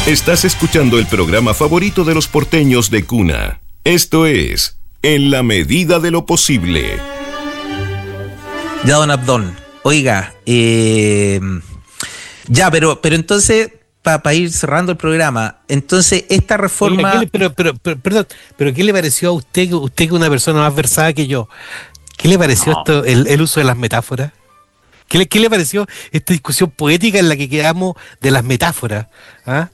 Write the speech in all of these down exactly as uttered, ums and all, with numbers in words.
Estás escuchando el programa favorito de los porteños de cuna. Esto es En la medida de lo posible. Ya, don Abdón. Oiga, eh, ya, pero, pero entonces, para pa ir cerrando el programa, entonces esta reforma... Oiga, le, pero, pero, pero, perdón, pero ¿qué le pareció a usted, usted que es una persona más versada que yo? ¿Qué le pareció no. esto, el, el uso de las metáforas? ¿Qué le, ¿Qué le pareció esta discusión poética en la que quedamos de las metáforas? ¿Ah?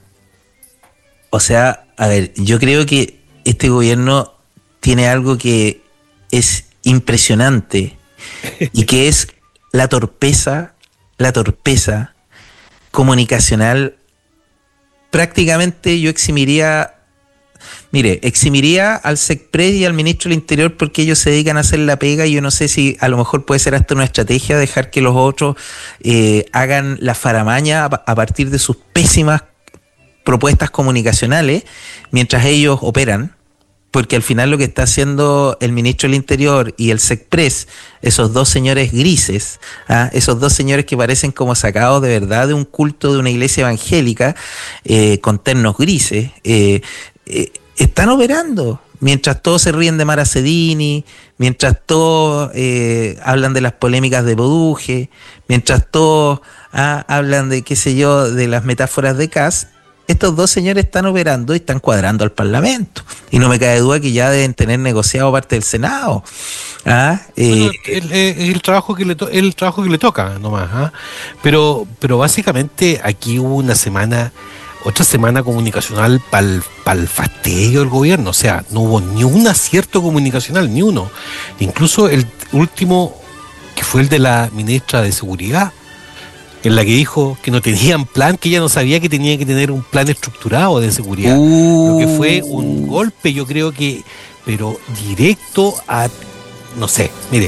O sea, a ver, yo creo que este gobierno tiene algo que es impresionante y que es la torpeza, la torpeza comunicacional. Prácticamente yo eximiría, mire, eximiría al SECPRES y al ministro del Interior porque ellos se dedican a hacer la pega y yo no sé si a lo mejor puede ser hasta una estrategia dejar que los otros eh, hagan la faramaña a, a partir de sus pésimas propuestas comunicacionales mientras ellos operan, porque al final lo que está haciendo el ministro del Interior y el SECPRES, esos dos señores grises, ¿ah? esos dos señores que parecen como sacados de verdad de un culto de una iglesia evangélica, eh, con ternos grises, eh, eh, están operando. Mientras todos se ríen de Mara Cedini, mientras todos eh, hablan de las polémicas de Boduje, mientras todos ah, hablan de, qué sé yo, de las metáforas de Kass, estos dos señores están operando y están cuadrando al Parlamento. Y no me cabe duda que ya deben tener negociado parte del Senado. ¿Ah? Bueno, eh, el, el, el, trabajo que le to- el trabajo que le toca nomás. ¿Ah? Pero, pero básicamente aquí hubo una semana, otra semana comunicacional para el fastidio del gobierno. O sea, no hubo ni un acierto comunicacional, ni uno. Incluso el último, que fue el de la ministra de Seguridad, en la que dijo que no tenían plan, que ella no sabía que tenía que tener un plan estructurado de seguridad. Uh. Lo que fue un golpe, yo creo que, pero directo a, no sé, mire,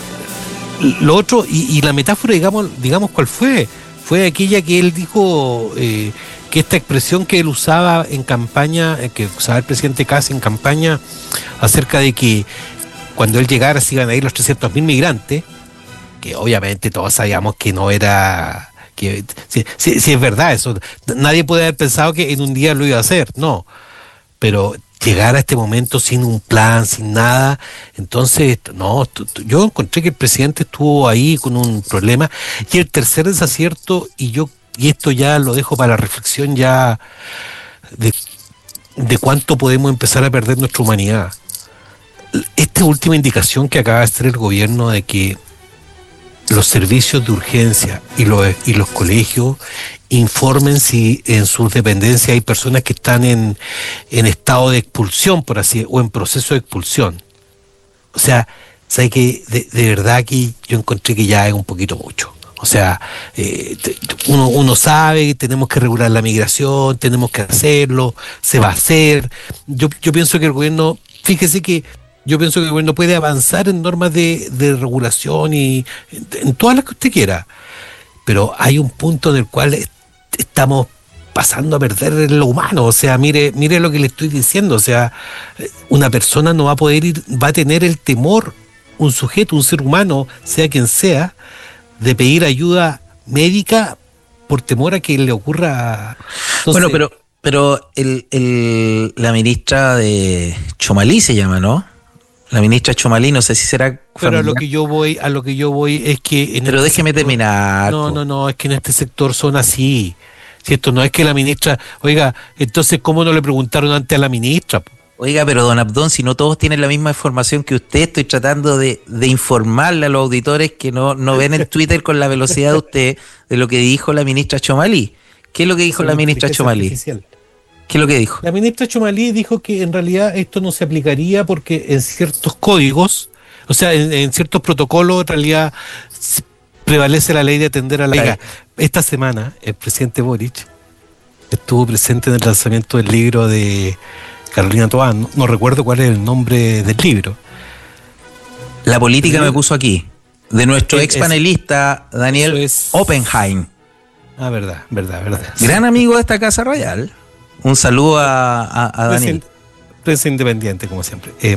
lo otro, y, y la metáfora, digamos, digamos cuál fue, fue aquella que él dijo, eh, que esta expresión que él usaba en campaña, eh, que usaba el presidente Kass en campaña, acerca de que cuando él llegara se iban a ir los trescientos mil migrantes, que obviamente todos sabíamos que no era, que si, si, si es verdad eso, nadie puede haber pensado que en un día lo iba a hacer, no, pero llegar a este momento sin un plan, sin nada, entonces, no, yo encontré que el presidente estuvo ahí con un problema. Y el tercer desacierto, y yo, y esto ya lo dejo para la reflexión ya de, de cuánto podemos empezar a perder nuestra humanidad. Esta última indicación que acaba de hacer el gobierno de que los servicios de urgencia y los, y los colegios informen si en sus dependencias hay personas que están en, en estado de expulsión, por así decirlo, o en proceso de expulsión. O sea, ¿sabe que de, de verdad que yo encontré que ya es un poquito mucho? O sea, eh, uno, uno sabe que tenemos que regular la migración, tenemos que hacerlo, se va a hacer. Yo, yo pienso que el gobierno, fíjese que Yo pienso que el gobierno puede avanzar en normas de, de regulación y en, en todas las que usted quiera, pero hay un punto en el cual est- estamos pasando a perder lo humano. O sea, mire, mire lo que le estoy diciendo. O sea, una persona no va a poder ir, va a tener el temor, un sujeto, un ser humano, sea quien sea, de pedir ayuda médica por temor a que le ocurra. Entonces, bueno, pero, pero el, el, la ministra de Chomalí se llama, ¿no? La ministra Chomalí, no sé si será familiar. Pero a lo que yo voy, a lo que yo voy es que... En pero este déjeme sector, terminar. No, no, no, es que en este sector son así. ¿Cierto? No es que la ministra... Oiga, entonces, ¿cómo no le preguntaron antes a la ministra? Oiga, pero don Abdón, si no todos tienen la misma información que usted, estoy tratando de, de informarle a los auditores que no, no ven el Twitter con la velocidad de usted de lo que dijo la ministra Chomalí. ¿Qué es lo que dijo la ministra Chomalí? Artificial. ¿Qué es lo que dijo? La ministra Chomalí dijo que en realidad esto no se aplicaría porque en ciertos códigos, o sea, en, en ciertos protocolos, en realidad prevalece la ley de atender a la... Oiga, esta semana el presidente Boric estuvo presente en el lanzamiento del libro de Carolina Toá, no, no recuerdo cuál es el nombre del libro. La política me puso aquí, de nuestro ex panelista Daniel es... Oppenheim. Ah, verdad, verdad, verdad. Gran sí. amigo de esta Casa Radial. Un saludo a, a, a Daniel. Prensa, prensa independiente, como siempre. Eh,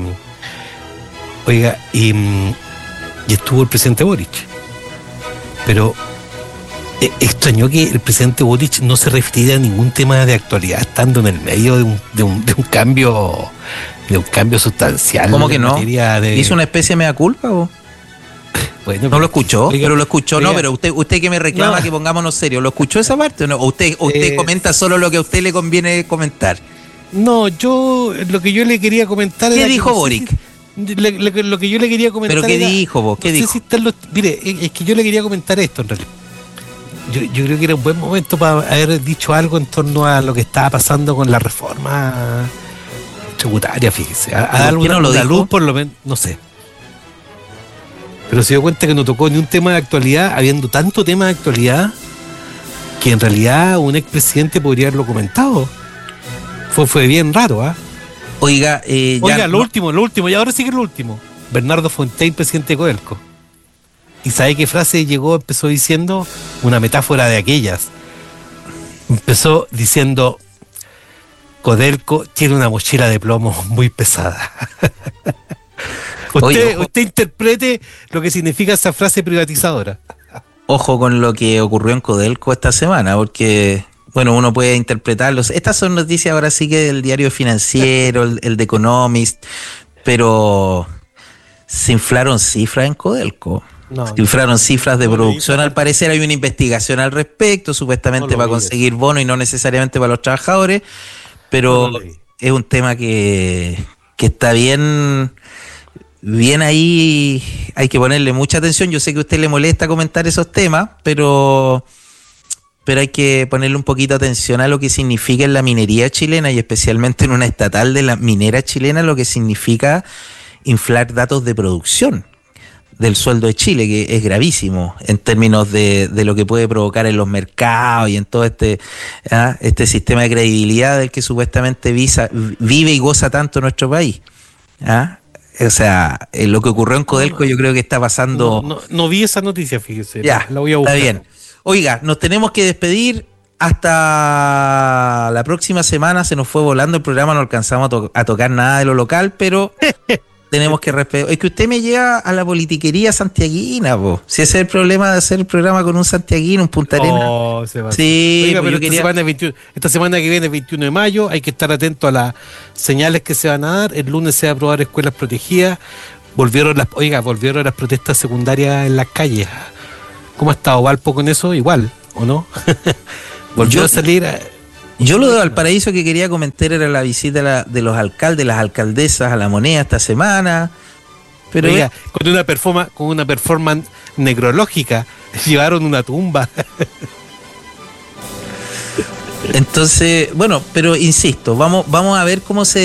oiga, y, y estuvo el presidente Boric. Pero Eh, extrañó que el presidente Boric no se refiriera a ningún tema de actualidad, estando en el medio de un, de un, de un cambio de un cambio sustancial. ¿Cómo que no? De... ¿Hizo una especie de mea culpa o? Bueno, no lo escuchó, oiga, pero lo escuchó, oiga, no, pero usted usted que me reclama no. que pongámonos serios, ¿lo escuchó esa parte o no? ¿O usted, o usted Eh, comenta solo lo que a usted le conviene comentar? No, yo lo que yo le quería comentar ¿Qué era dijo que, no Boric? sé si- le- le- lo que yo le quería comentar ¿Pero qué era- dijo vos? ¿Qué no sé dijo? si están los- mire, es es que yo le quería comentar esto en realidad. Yo, yo creo que era un buen momento para haber dicho algo en torno a lo que estaba pasando con la reforma tributaria, fíjese. A, a ¿Por darle qué no una, lo una dijo? luz, por lo menos, no sé. Pero se dio cuenta que no tocó ni un tema de actualidad, habiendo tanto tema de actualidad, que en realidad un expresidente podría haberlo comentado. Fue, fue bien raro, ¿ah? Oiga, eh, ya Oiga, lo no- último, lo último, y ahora sigue lo último. Bernardo Fontaine, presidente de Codelco. ¿Y sabe qué frase llegó? Empezó diciendo una metáfora de aquellas. Empezó diciendo: Codelco tiene una mochila de plomo muy pesada. usted, Oye, ojo. usted interprete lo que significa esa frase privatizadora. Ojo con lo que ocurrió en Codelco esta semana, porque, bueno, uno puede interpretarlo. Estas son noticias ahora sí que del diario Financiero, el, el The Economist, pero se inflaron cifras en Codelco. No, Se inflaron cifras de no producción, leí. al parecer hay una investigación al respecto, supuestamente No lo para vi. conseguir bonos y no necesariamente para los trabajadores, pero No lo leí. es un tema que, que está bien... Bien ahí, hay que ponerle mucha atención. Yo sé que a usted le molesta comentar esos temas, pero, pero hay que ponerle un poquito de atención a lo que significa en la minería chilena y especialmente en una estatal de la minera chilena, lo que significa inflar datos de producción del sueldo de Chile, que es gravísimo en términos de, de lo que puede provocar en los mercados y en todo este, ¿ah? este sistema de credibilidad del que supuestamente visa, vive y goza tanto nuestro país. ¿Ah? O sea, eh, lo que ocurrió en Codelco yo creo que está pasando... No, no, no vi esa noticia, fíjese. ya, la voy a está buscar. bien. Oiga, nos tenemos que despedir hasta la próxima semana. Se nos fue volando el programa, no alcanzamos a, to- a tocar nada de lo local, pero tenemos que respetar. Es que usted me lleva a la politiquería santiaguina, po. Si ese es el problema de hacer el programa con un santiaguino, un Punta Arenas. Oh, se va. Sí, Oiga, pues pero yo esta, quería- semana es veintiuno esta semana que viene es veintiuno de mayo, hay que estar atento a las señales que se van a dar. El lunes se va a aprobar escuelas protegidas. Volvieron las, oiga, volvieron las protestas secundarias en las calles. ¿Cómo ha estado Valpo con eso? Igual, ¿o no? Volvió Yo- a salir. a- Yo lo de Valparaíso que quería comentar era la visita de, la- de los alcaldes, las alcaldesas a la Moneda esta semana. Pero oiga, con una performance, con una performance necrológica, llevaron una tumba. entonces, bueno, pero insisto, vamos, vamos a ver cómo se